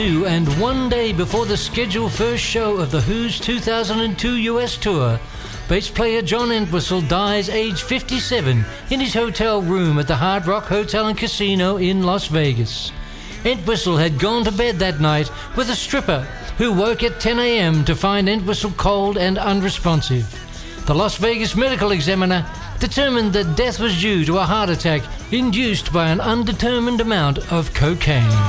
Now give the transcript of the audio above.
And one day before the scheduled first show of The Who's 2002 US tour, bass player John Entwistle dies aged 57 in his hotel room at the Hard Rock Hotel and Casino in Las Vegas. Entwistle had gone to bed that night with a stripper who woke at 10 a.m. to find Entwistle cold and unresponsive. The Las Vegas medical examiner determined that death was due to a heart attack induced by an undetermined amount of cocaine.